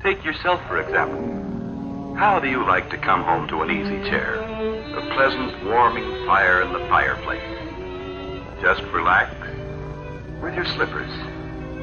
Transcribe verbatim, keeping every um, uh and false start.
Take yourself, for example. How do you like to come home to an easy chair? A pleasant, warming fire in the fireplace. Just relax with your slippers.